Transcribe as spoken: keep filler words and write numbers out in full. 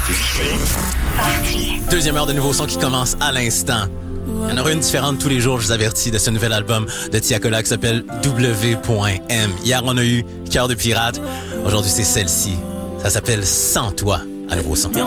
Deuxième heure de nouveaux sons qui commence à l'instant. Il y en aura une différente tous les jours, je vous avertis, de ce nouvel album de Tiakola qui s'appelle W M. Hier, on a eu Cœur de pirate. Aujourd'hui, c'est celle-ci. Ça s'appelle Sans toi, à nouveau son.